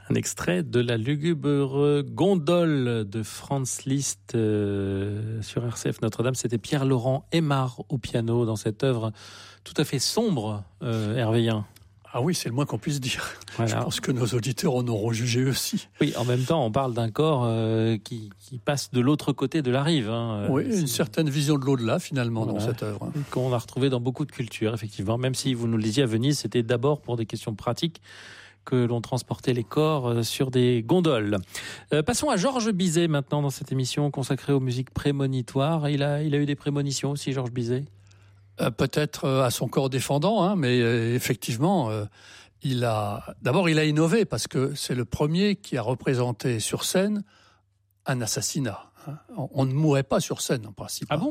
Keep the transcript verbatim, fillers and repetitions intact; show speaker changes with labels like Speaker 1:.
Speaker 1: Un extrait de la lugubre gondole de Franz Liszt euh, sur R C F Notre-Dame. C'était Pierre-Laurent Aimard au piano dans cette œuvre tout à fait sombre, euh, Hervéien.
Speaker 2: Ah oui, c'est le moins qu'on puisse dire.
Speaker 1: Voilà.
Speaker 2: Je pense que nos auditeurs en auront jugé aussi.
Speaker 1: Oui, en même temps, on parle d'un corps euh, qui, qui passe de l'autre côté de la rive. Hein.
Speaker 2: Oui,
Speaker 1: c'est...
Speaker 2: une certaine vision de l'au-delà, finalement,
Speaker 1: voilà.
Speaker 2: dans cette œuvre.
Speaker 1: Qu'on a retrouvé dans beaucoup de cultures, effectivement. Même si vous nous le disiez, à Venise, c'était d'abord pour des questions pratiques que l'on transportait les corps sur des gondoles. Euh, passons à Georges Bizet maintenant dans cette émission consacrée aux musiques prémonitoires. Il a, il a eu des prémonitions aussi, Georges Bizet ?
Speaker 2: Euh, peut-être euh, à son corps défendant, hein, mais euh, effectivement, euh, il a. D'abord, il a innové parce que c'est le premier qui a représenté sur scène un assassinat. Hein. On, on ne mourait pas sur scène en principe.
Speaker 1: Ah bon ?